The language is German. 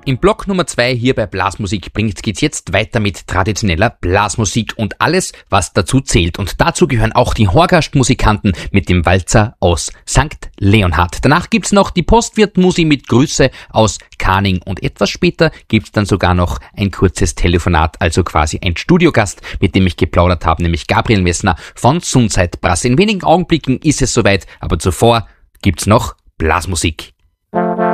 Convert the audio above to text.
Im Block Nummer 2 hier bei Blasmusik geht's jetzt weiter mit traditioneller Blasmusik und alles, was dazu zählt. Und dazu gehören auch die Horgastmusikanten mit dem Walzer aus St. Leonhard. Danach gibt's noch die Postwirtmusi mit Grüße aus Kaning und etwas später gibt's dann sogar noch ein kurzes Telefonat, also quasi ein Studiogast, mit dem ich geplaudert habe, nämlich Gabriel Messner von Sunseitbrass. In wenigen Augenblicken ist es soweit, aber zuvor gibt's noch Blasmusik.